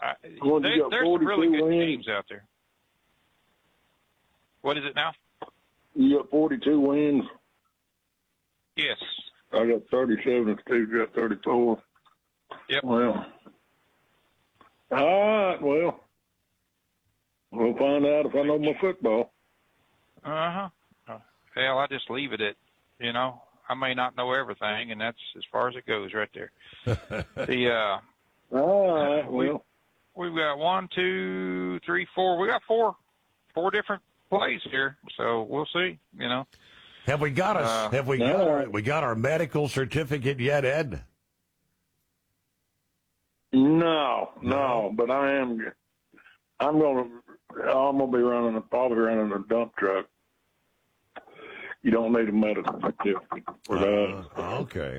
There's some really good teams out there. What is it now? You got 42 wins. Yes. I got 37, and Steve's got 34. Yep. Well, all right, well, we'll find out if I know my football. Uh-huh. Hell, I just leave it at, I may not know everything, and that's as far as it goes right there. All right, well. We've got 1, 2, 3, 4. We got four different plays here, so we'll see, Have we got our medical certificate yet, Ed? No, but I'm gonna be probably running a dump truck. You don't need a medical certificate for that. Okay.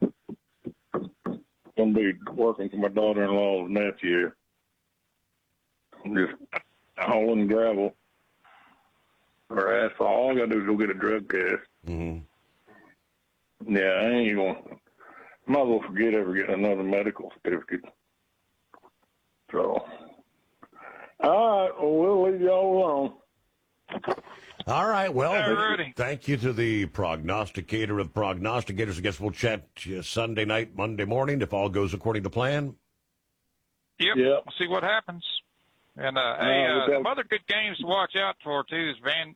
Gonna be working for my daughter-in-law's nephew. Just hauling gravel or asphalt. All I gotta do is go get a drug test. Mm-hmm. Yeah, I ain't gonna. Might as well forget ever getting another medical certificate. So, all right, well, we'll leave y'all alone. All right, well, Alrighty. Thank you to the prognosticator of prognosticators. I guess we'll chat Sunday night, Monday morning, if all goes according to plan. Yep. We'll see what happens. And some other good games to watch out for too is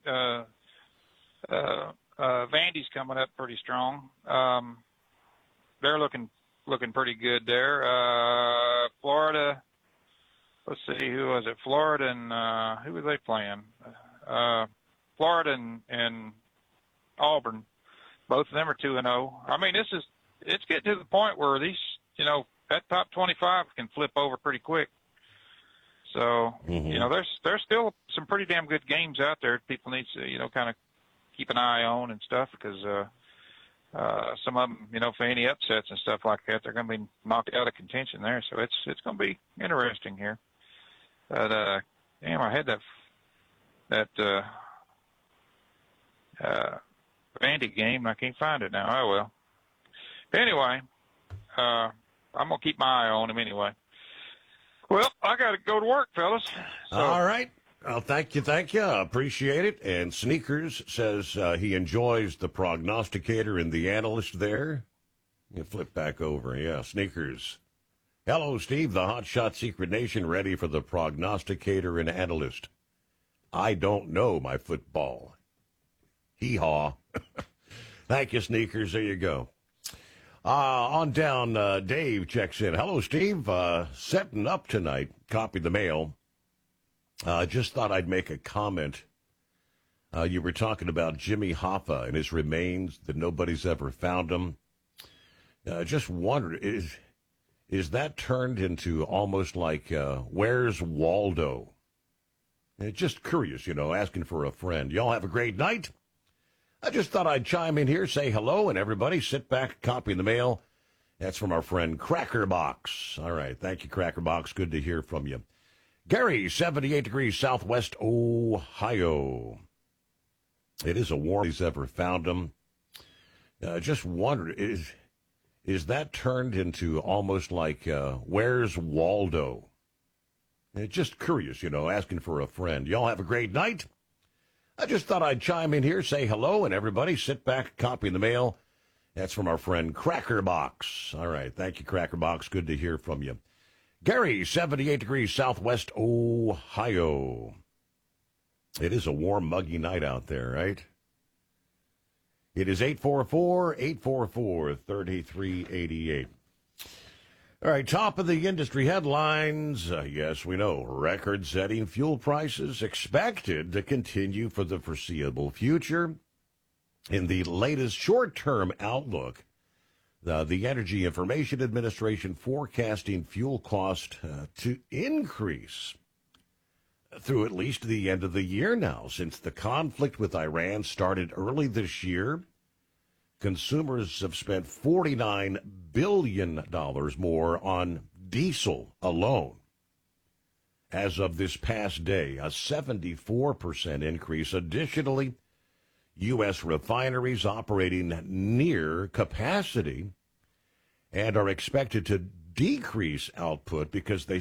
Vandy's coming up pretty strong. They're looking pretty good there. Florida. Let's see, who was it? Florida and who were they playing? Florida and Auburn. Both of them are 2-0. I mean, it's getting to the point where these, that top 25 can flip over pretty quick. So, there's still some pretty damn good games out there. People need to, kind of keep an eye on and stuff because some of them, for any upsets and stuff like that, they're going to be knocked out of contention there. So it's going to be interesting here. But damn, I had that Vandy game. I can't find it now. Oh well. Anyway, I'm gonna keep my eye on him anyway. Well, I got to go to work, fellas. So. All right. Well, thank you. I appreciate it. And Sneakers says he enjoys the prognosticator and the analyst there. You flip back over. Yeah, Sneakers. Hello, Steve, the Hotshot Secret Nation, ready for the prognosticator and analyst. I don't know my football. Hee-haw. Thank you, Sneakers. There you go. On down, Dave checks in. Hello, Steve. Setting up tonight. Copy the mail. Just thought I'd make a comment. You were talking about Jimmy Hoffa and his remains, that nobody's ever found him. Just wondered, is that turned into almost like, where's Waldo? Just curious, asking for a friend. Y'all have a great night. I just thought I'd chime in here, say hello, and everybody sit back, copy the mail. That's from our friend Crackerbox. All right, thank you, Crackerbox. Good to hear from you. Gary, 78 degrees southwest Ohio. It is a warm he's ever found him. Just wondered, is that turned into almost like, where's Waldo? Just curious, asking for a friend. Y'all have a great night. I just thought I'd chime in here, say hello, and everybody sit back, copy the mail. That's from our friend Crackerbox. All right, thank you, Crackerbox. Good to hear from you. Gary, 78 degrees southwest Ohio. It is a warm, muggy night out there, right? It is 844-3388. All right, top of the industry headlines. Yes, we know, record-setting fuel prices expected to continue for the foreseeable future. In the latest short-term outlook, the Energy Information Administration forecasting fuel cost to increase through at least the end of the year now. Since the conflict with Iran started early this year, consumers have spent $49 billion more on diesel alone. As of this past day, a 74% increase. Additionally, U.S. refineries operating near capacity and are expected to decrease output because they